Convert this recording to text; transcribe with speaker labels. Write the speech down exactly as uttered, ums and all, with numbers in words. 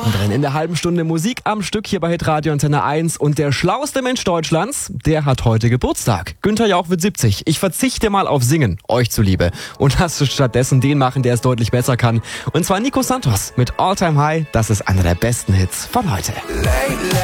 Speaker 1: Mittendrin in der halben Stunde Musik am Stück hier bei Hitradio Antenne eins. Und der schlauste Mensch Deutschlands, der hat heute Geburtstag. Günther Jauch wird siebzig. Ich verzichte mal auf Singen, euch zuliebe. Und lasse stattdessen den machen, der es deutlich besser kann. Und zwar Nico Santos mit All Time High. Das ist einer der besten Hits von heute.